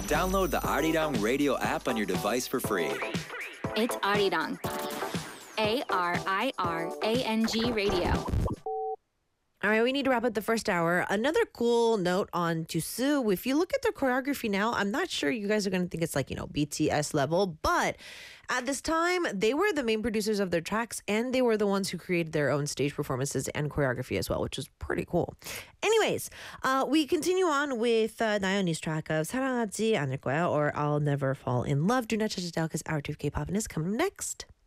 Download the Arirang radio app on your device for free. It's Arirang. ARIRANG Radio. All right, we need to wrap up the first hour. Another cool note on Tusu. If you look at their choreography now, I'm not sure you guys are going to think it's like, BTS level, but at this time, they were the main producers of their tracks and they were the ones who created their own stage performances and choreography as well, which was pretty cool. Anyways, we continue on with Nayeon's track of 사랑하지 않을 거야 or I'll Never Fall in Love. Do not touch it down because Hour 2 of K-pop is coming next.